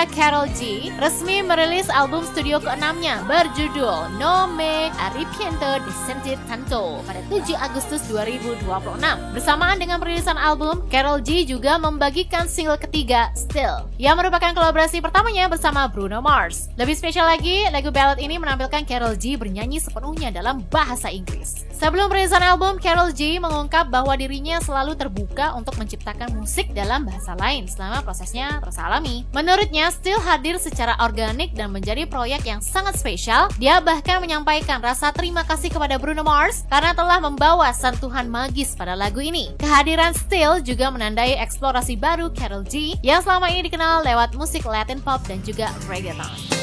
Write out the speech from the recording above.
Karol G resmi merilis album studio ke-6-nya berjudul No Me Arrepiento de Sentir Tanto pada 7 Agustus 2026. Bersamaan dengan perilisan album, Karol G juga membagikan single ketiga, Still, yang merupakan kolaborasi pertamanya bersama Bruno Mars. Lebih spesial lagi, lagu ballad ini menampilkan Karol G bernyanyi sepenuhnya dalam bahasa Inggris. Sebelum perilisan album, Karol G mengungkap bahwa dirinya selalu terbuka untuk menciptakan musik dalam bahasa lain selama prosesnya terasa alami. Menurutnya, Still hadir secara organik dan menjadi proyek yang sangat spesial. Dia bahkan menyampaikan rasa terima kasih kepada Bruno Mars karena telah membawa sentuhan magis pada lagu ini. Kehadiran Still juga menandai eksplorasi baru Karol G yang selama ini dikenal lewat musik Latin pop dan juga reggaeton.